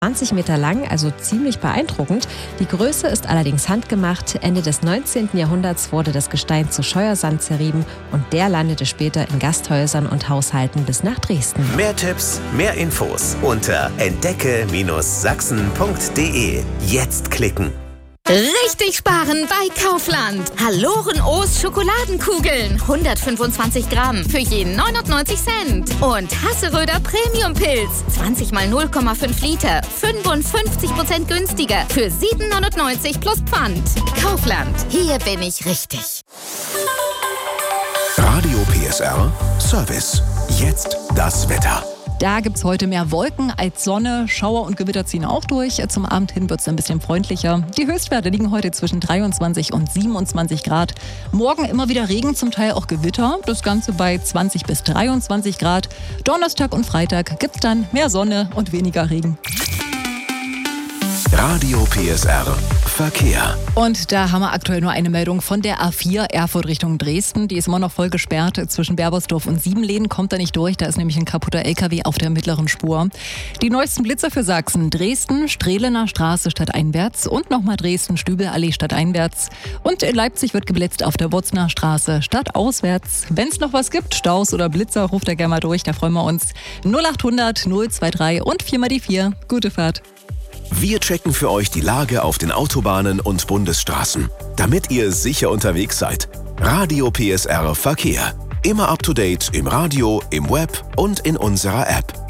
20 Meter lang, also ziemlich beeindruckend. Die Größe ist allerdings handgemacht. Ende des 19. Jahrhunderts wurde das Gestein zu Scheuersand zerrieben und der landete später in Gasthäusern und Haushalten bis nach Dresden. Mehr Tipps, mehr Infos unter entdecke-sachsen.de. Jetzt klicken. Richtig sparen bei Kaufland. Haloren-O's Schokoladenkugeln. 125 Gramm für jeden 99 Cent. Und Hasseröder Premium-Pilz. 20 mal 0,5 Liter. 55% günstiger. Für 7,99 plus Pfand. Kaufland. Hier bin ich richtig. Radio PSR Service. Jetzt das Wetter. Da gibt es heute mehr Wolken als Sonne. Schauer und Gewitter ziehen auch durch. Zum Abend hin wird es ein bisschen freundlicher. Die Höchstwerte liegen heute zwischen 23 und 27 Grad. Morgen immer wieder Regen, zum Teil auch Gewitter. Das Ganze bei 20 bis 23 Grad. Donnerstag und Freitag gibt es dann mehr Sonne und weniger Regen. Radio PSR Verkehr. Und da haben wir aktuell nur eine Meldung von der A4 Erfurt Richtung Dresden. Die ist immer noch voll gesperrt. Zwischen Berbersdorf und Siebenlehn kommt da nicht durch. Da ist nämlich ein kaputter LKW auf der mittleren Spur. Die neuesten Blitzer für Sachsen. Dresden, Strehlener Straße stadteinwärts und nochmal Dresden, Stübelallee stadteinwärts. Und in Leipzig wird geblitzt auf der Wurzner Straße stadtauswärts. Wenn es noch was gibt, Staus oder Blitzer, ruft da gerne mal durch. Da freuen wir uns. 0800 023 und 4 mal die 4. Gute Fahrt. Wir checken für euch die Lage auf den Autobahnen und Bundesstraßen, damit ihr sicher unterwegs seid. Radio PSR Verkehr. Immer up to date im Radio, im Web und in unserer App.